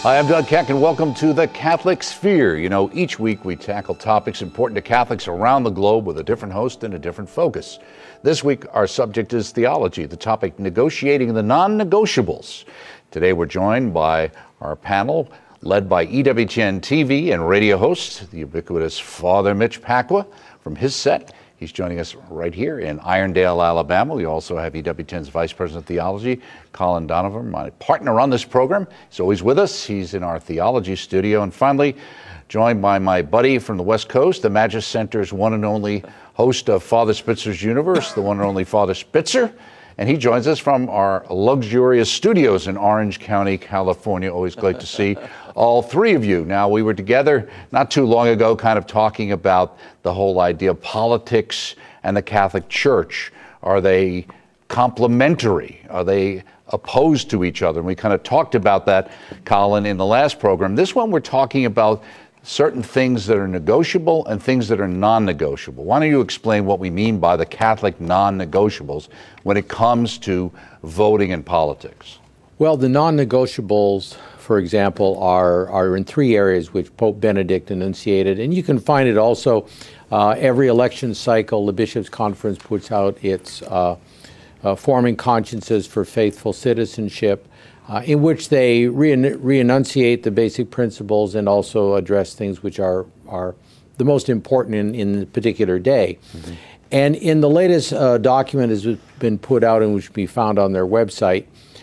Hi, I'm Doug Keck, and welcome to the Catholic Sphere. You know, each week we tackle topics important to Catholics around the globe with a different host and a different focus. This week, our subject is theology, the topic negotiating the non-negotiables. Today, we're joined by our panel, led by EWTN TV and radio host, the ubiquitous Father Mitch Pacwa from his set. He's joining us right here in Irondale, Alabama. We also have EWTN's Vice President of Theology, Colin Donovan, my partner on this program. He's always with us. He's in our theology studio. And finally, joined by my buddy from the West Coast, the Magis Center's one and only host of Father Spitzer's Universe, the one and only Father Spitzer. And he joins us from our luxurious studios in Orange County, California. Always great to see all three of you. Now, we were together not too long ago kind of talking about the whole idea of politics and the Catholic Church. Are they complementary? Are they opposed to each other? And we kind of talked about that, Colin, in the last program. This one we're talking about certain things that are negotiable and things that are non-negotiable. Why don't you explain what we mean by the Catholic non-negotiables when it comes to voting and politics? Well, the non-negotiables, for example, are in three areas which Pope Benedict enunciated, and you can find it also every election cycle. The Bishops' Conference puts out its Forming Consciences for Faithful Citizenship, in which they re-enunciate the basic principles and also address things which are the most important in the particular day. Mm-hmm. And in the latest document has been put out and which can be found on their website,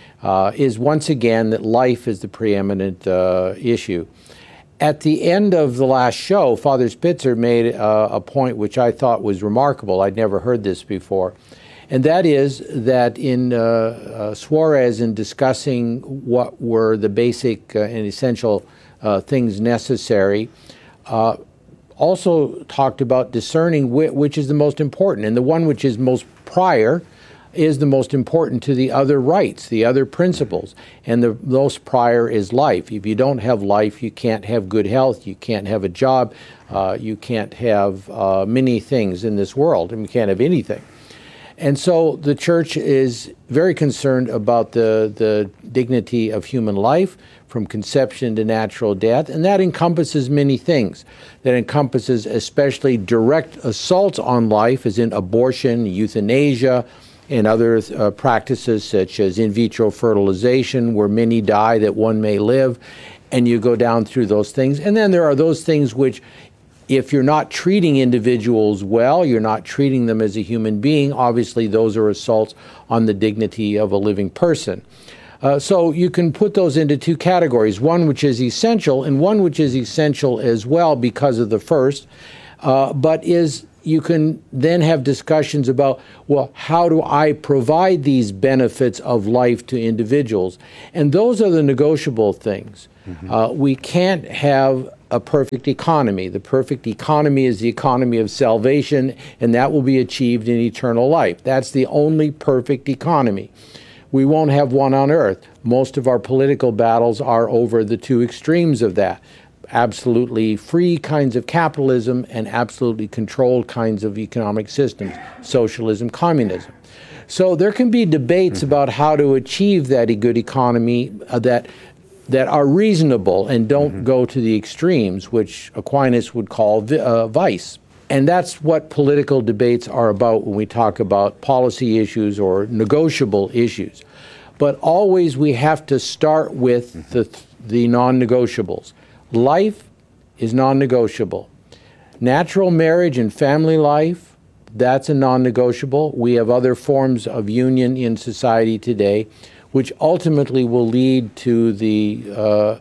is once again that life is the preeminent issue. At the end of the last show, Father Spitzer made a point which I thought was remarkable. I'd never heard this before. And that is that in Suarez, in discussing what were the basic and essential things necessary, also talked about discerning which is the most important. And the one which is most prior is the most important to the other rights, the other principles. And the most prior is life. If you don't have life, you can't have good health, you can't have a job, you can't have many things in this world, and you can't have anything. And so the Church is very concerned about the dignity of human life from conception to natural death, and that encompasses many things. That encompasses especially direct assaults on life, as in abortion, euthanasia, and other practices such as in vitro fertilization, where many die that one may live, and you go down through those things. And then there are those things which, if you're not treating individuals well, you're not treating them as a human being, obviously those are assaults on the dignity of a living person. So you can put those into two categories, one which is essential and one which is essential as well because of the first, you can then have discussions about, well, how do I provide these benefits of life to individuals? And those are the negotiable things. Mm-hmm. We can't have a perfect economy. The perfect economy is the economy of salvation, and that will be achieved in eternal life. That's the only perfect economy. We won't have one on earth. Most of our political battles are over the two extremes of that. Absolutely free kinds of capitalism and absolutely controlled kinds of economic systems, socialism, communism. So there can be debates about how to achieve that good economy that are reasonable and don't go to the extremes, which Aquinas would call vice. And that's what political debates are about when we talk about policy issues or negotiable issues. But always we have to start with the non-negotiables. Life is non-negotiable. Natural marriage and family life, that's a non-negotiable. We have other forms of union in society today, which ultimately will lead to the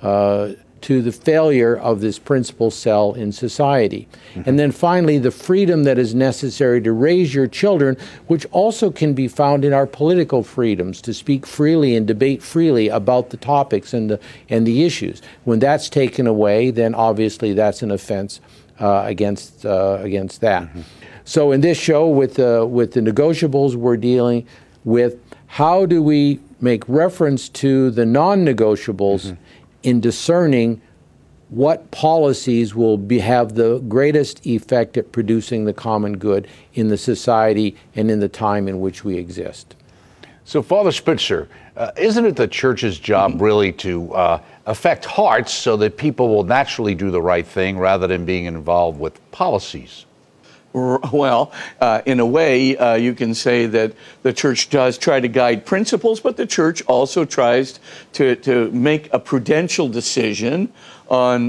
failure of this principal cell in society. Mm-hmm. And then finally, the freedom that is necessary to raise your children, which also can be found in our political freedoms, to speak freely and debate freely about the topics and the issues. When that's taken away, then obviously that's an offense against that. Mm-hmm. So in this show, with the negotiables, we're dealing with how do we make reference to the non-negotiables in discerning what policies will have the greatest effect at producing the common good in the society and in the time in which we exist. So, Father Spitzer, isn't it the Church's job really to affect hearts so that people will naturally do the right thing rather than being involved with policies? Well, in a way, you can say that the church does try to guide principles, but the church also tries to make a prudential decision on,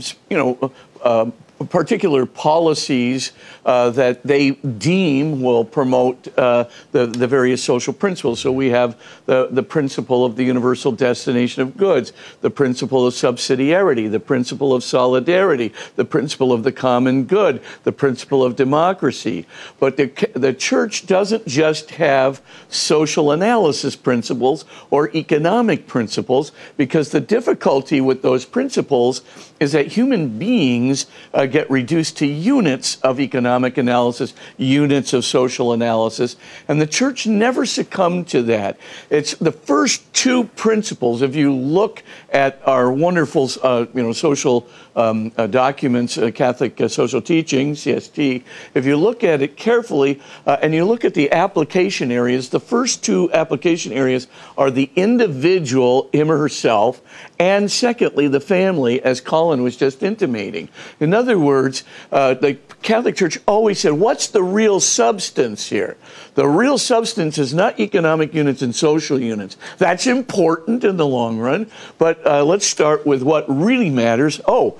particular policies that they deem will promote the various social principles. So we have the principle of the universal destination of goods, the principle of subsidiarity, the principle of solidarity, the principle of the common good, the principle of democracy. But the church doesn't just have social analysis principles or economic principles, because the difficulty with those principles is that human beings get reduced to units of economic analysis, units of social analysis, and the church never succumbed to that. It's the first two principles. If you look at our wonderful, social documents, Catholic Social Teaching, CST, if you look at it carefully and you look at the application areas, the first two application areas are the individual, him or herself, and secondly, the family, as Colin was just intimating. In other words, the Catholic Church always said, what's the real substance here? The real substance is not economic units and social units. That's important in the long run, but let's start with what really matters.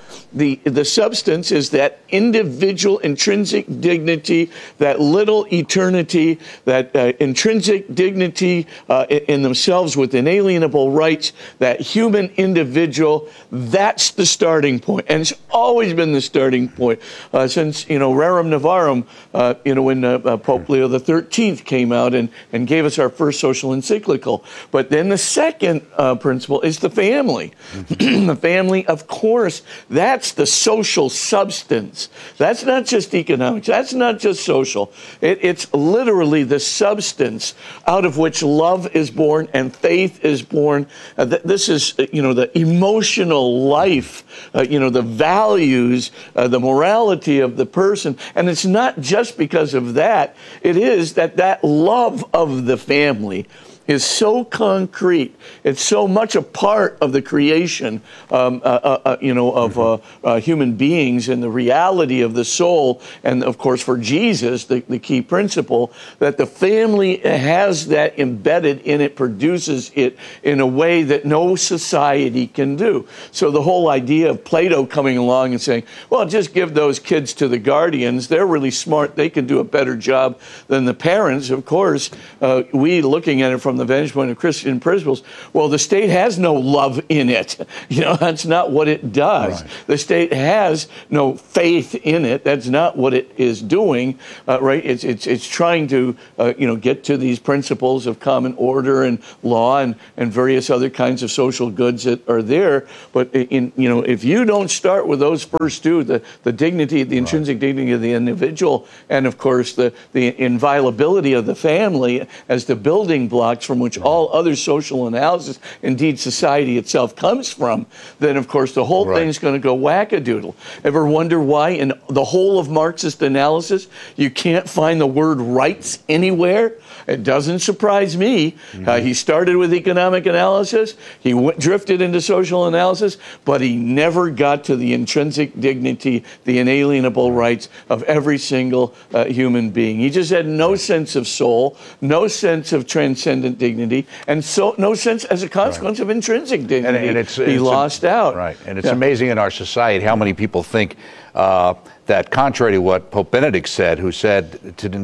The substance is that individual intrinsic dignity, that little eternity, that intrinsic dignity in themselves with inalienable rights, that human individual. That's the starting point, and it's always been the starting point since Rerum Novarum. When Pope Leo XIII came out and gave us our first social encyclical. But then the second principle is the family. The family, of course, that's the social substance. That's not just economics. That's not just social. It's literally the substance out of which love is born and faith is born. This is, the emotional life, the values, the morality of the person. And it's not just because of that. It is that love of the family is so concrete. It's so much a part of the creation, of human beings and the reality of the soul. And of course, for Jesus, the key principle, that the family has that embedded in it, produces it in a way that no society can do. So the whole idea of Plato coming along and saying, well, just give those kids to the guardians. They're really smart. They can do a better job than the parents. Of course, we looking at it from the vantage point of Christian principles, well, the state has no love in it. That's not what it does. Right. The state has no faith in it. That's not what it is doing. Right? It's trying to get to these principles of common order and law and various other kinds of social goods that are there. But if you don't start with those first two, the dignity, the intrinsic dignity of the individual, and of course the inviolability of the family as the building blocks from which all other social analysis, indeed society itself, comes from, then of course the whole thing's going to go wackadoodle. Ever wonder why in the whole of Marxist analysis you can't find the word rights anywhere? It doesn't surprise me. He started with economic analysis, he drifted into social analysis, but he never got to the intrinsic dignity, the inalienable rights of every single human being. He just had no sense of soul, no sense of transcendent dignity, and so no sense as a consequence of intrinsic dignity. And he lost out. Right, and it's amazing in our society how many people think that, contrary to what Pope Benedict said, who said to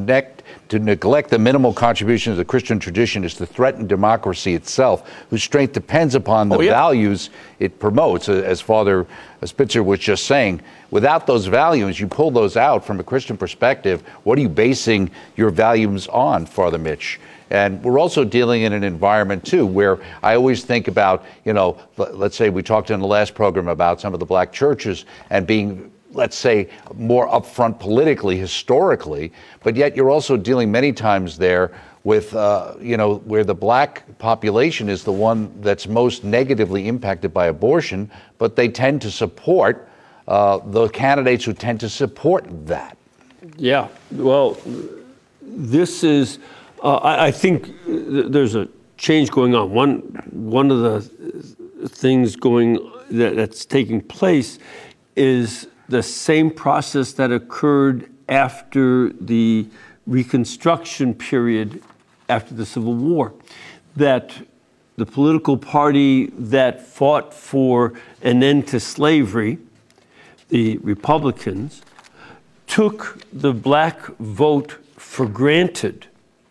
neglect the minimal contributions of the Christian tradition is to threaten democracy itself, whose strength depends upon the values it promotes. As Father Spitzer was just saying, without those values, you pull those out from a Christian perspective, what are you basing your values on, Father Mitch? And we're also dealing in an environment, too, where I always think about, let's say we talked in the last program about some of the black churches and being, let's say, more upfront politically, historically, but yet you're also dealing many times there with, where the black population is the one that's most negatively impacted by abortion, but they tend to support the candidates who tend to support that. Yeah, well, this is... I think there's a change going on. One of the things that's taking place is the same process that occurred after the Reconstruction period after the Civil War, that the political party that fought for an end to slavery, the Republicans, took the black vote for granted,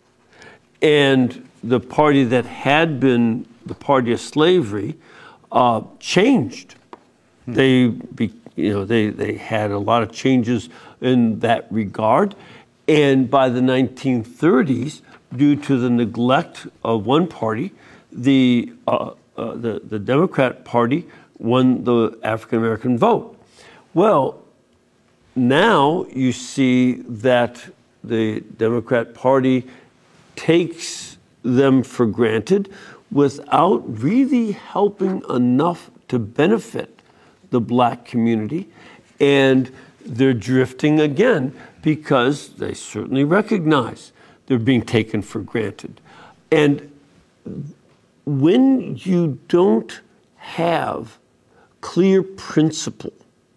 and the party that had been the party of slavery changed. They had a lot of changes in that regard, and by the 1930s, due to the neglect of one party, the Democrat Party won the African American vote. Well, now you see that the Democrat Party takes them for granted without really helping enough to benefit the black community, and they're drifting again because they certainly recognize they're being taken for granted. And when you don't have clear principle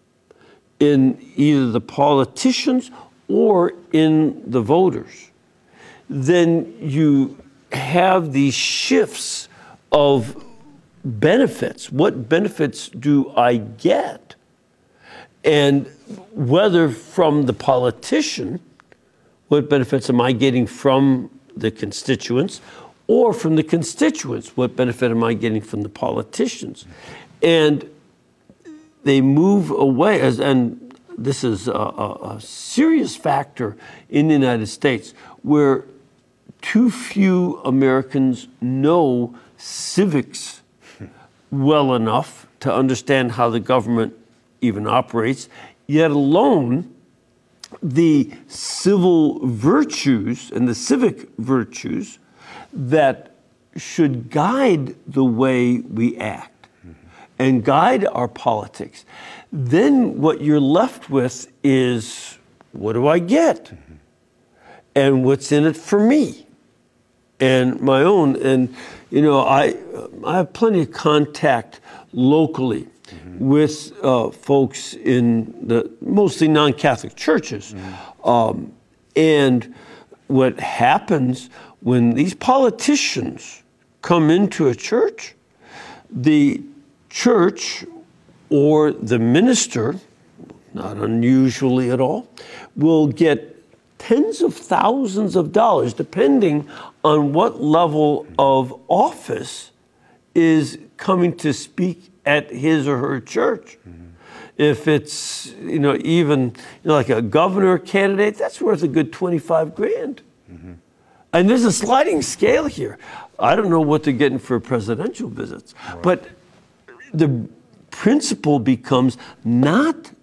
in either the politicians or in the voters, then you have these shifts of benefits. What benefits do I get? And whether from the politician, what benefits am I getting from the constituents, or from the constituents, what benefit am I getting from the politicians? And they move away, and this is a serious factor in the United States, where too few Americans know civics well enough to understand how the government even operates, yet alone the civil virtues and the civic virtues that should guide the way we act and guide our politics. Then what you're left with is, what do I get? And what's in it for me and my own? And, I have plenty of contact locally with folks in the mostly non-Catholic churches. And what happens when these politicians come into a church, the church or the minister, not unusually at all, will get tens of thousands of dollars, depending on what level of office is coming to speak at his or her church. If it's, even like a governor candidate, that's worth a good 25 grand. And there's a sliding scale here. I don't know what they're getting for presidential visits, but the principle becomes not